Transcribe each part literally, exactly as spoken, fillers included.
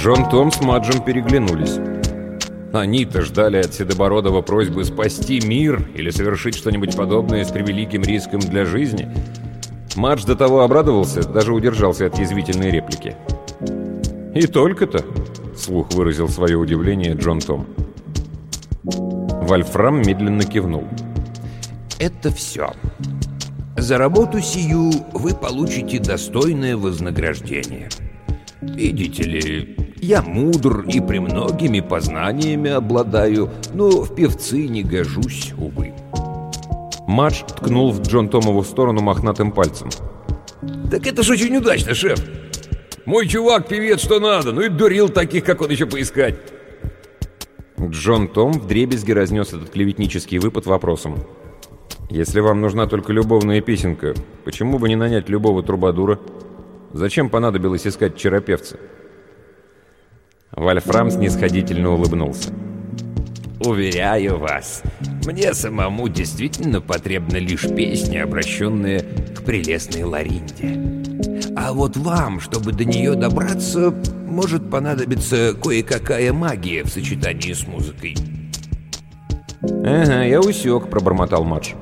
Джон Том с Маджем переглянулись. Они-то ждали от Седобородова просьбы спасти мир или совершить что-нибудь подобное с превеликим риском для жизни. Мадж до того обрадовался, даже удержался от язвительной реплики. «И только-то», — вслух выразил свое удивление Джон Том. Вольфрам медленно кивнул. «Это все. За работу сию вы получите достойное вознаграждение. Видите ли, я мудр и премногими познаниями обладаю, но в певцы не гожусь, увы». Мадж ткнул в Джон Томову сторону мохнатым пальцем. «Так это ж очень удачно, шеф! Мой чувак певец что надо, ну и дурил таких, как он, еще поискать!» Джон Том вдребезги разнес этот клеветнический выпад вопросом. «Если вам нужна только любовная песенка, почему бы не нанять любого трубадура? Зачем понадобилось искать чаропевца?» Вольфрам снисходительно улыбнулся. «Уверяю вас, мне самому действительно потребна лишь песня, обращенная к прелестной Лоринде. А вот вам, чтобы до нее добраться, может понадобиться кое-какая магия в сочетании с музыкой». «Ага, я усек», — пробормотал Мадж.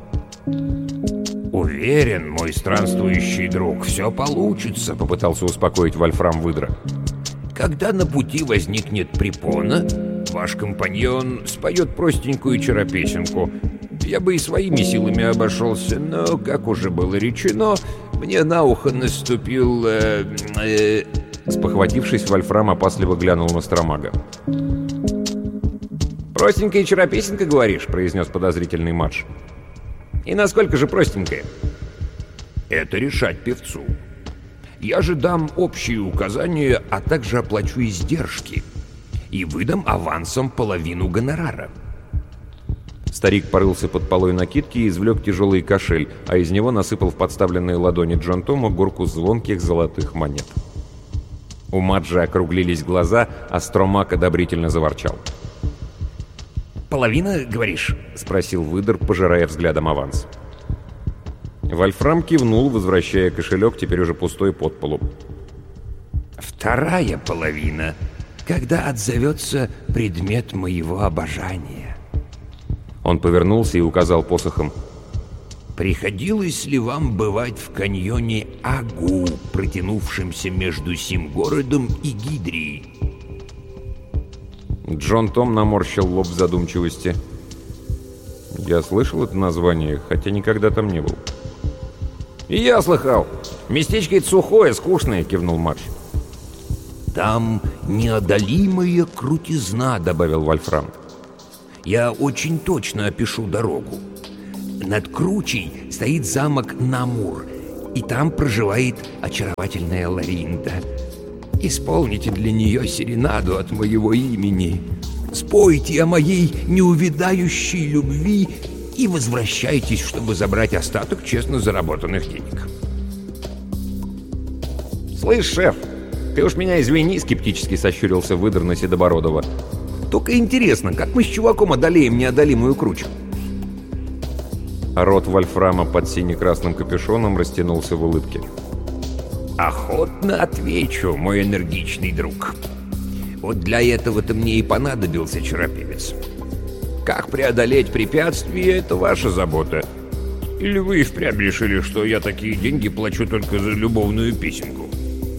«Уверен, мой странствующий друг, все получится», — попытался успокоить Вольфрам Выдра. «Когда на пути возникнет препона, ваш компаньон споет простенькую чаропесенку. Я бы и своими силами обошелся, но, как уже было речено, мне на ухо наступил...» э, э... Спохватившись, Вольфрам опасливо глянул на Стромага. «Простенькая чаропесенка, говоришь?» — произнес подозрительный Мадж. «И насколько же простенькая?» «Это решать певцу. Я же дам общие указания, а также оплачу издержки. И выдам авансом половину гонорара». Старик порылся под полой накидки и извлек тяжелый кошель, а из него насыпал в подставленные ладони Джон Тома горку звонких золотых монет. У Маджа округлились глаза, а Стромак одобрительно заворчал. «Половина, говоришь?» — спросил Выдр, пожирая взглядом аванс. Вольфрам кивнул, возвращая кошелек, теперь уже пустой, под полу. «Вторая половина, когда отзовется предмет моего обожания». Он повернулся и указал посохом. «Приходилось ли вам бывать в каньоне Агу, протянувшемся между сим городом и Гидрией?» Джон Том наморщил лоб в задумчивости. «Я слышал это название, хотя никогда там не был». «И я слыхал. Местечко это сухое, скучное», — кивнул Мадж. «Там неодолимая крутизна», — добавил Вольфрам. «Я очень точно опишу дорогу. Над кручей стоит замок Намур, и там проживает очаровательная Лоринда. Исполните для нее серенаду от моего имени. Спойте о моей неувядающей любви и возвращайтесь, чтобы забрать остаток честно заработанных денег». «Слышь, шеф, ты уж меня извини», — скептически сощурился Выдр на Седобородова. «Только интересно, как мы с чуваком одолеем неодолимую кручу?» Рот Вольфрама под сине-красным капюшоном растянулся в улыбке. «Охотно отвечу, мой энергичный друг. Вот для этого-то мне и понадобился чаропевец. Как преодолеть препятствия — это ваша забота. Или вы впрямь решили, что я такие деньги плачу только за любовную песенку?»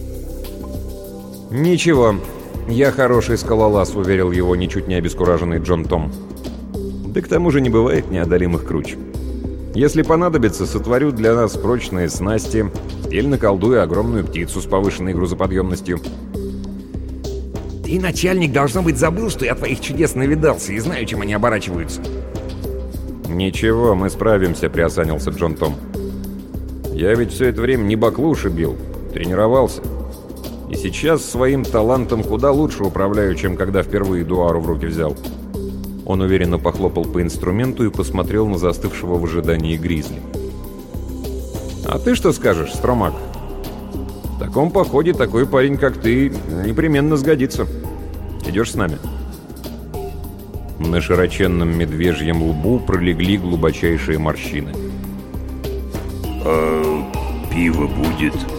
«Ничего, я хороший скалолаз», — уверил его ничуть не обескураженный Джон Том. «Да к тому же не бывает неодолимых круч. Если понадобится, сотворю для нас прочные снасти или наколдую огромную птицу с повышенной грузоподъемностью». «Ты, начальник, должно быть, забыл, что я твоих чудес навидался и знаю, чем они оборачиваются». «Ничего, мы справимся», — приосанился Джон Том. «Я ведь все это время не баклуши бил, тренировался. И сейчас своим талантом куда лучше управляю, чем когда впервые дуару в руки взял». Он уверенно похлопал по инструменту и посмотрел на застывшего в ожидании Гризли. «А ты что скажешь, Стромак? В таком походе такой парень, как ты, непременно сгодится. Идешь с нами?» На широченном медвежьем лбу пролегли глубочайшие морщины. «А пиво будет?»